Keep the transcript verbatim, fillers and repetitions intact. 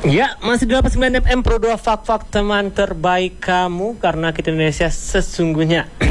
Ya, masih delapan puluh sembilan F M Pro dua Fak Fak teman terbaik kamu, karena kita Indonesia sesungguhnya.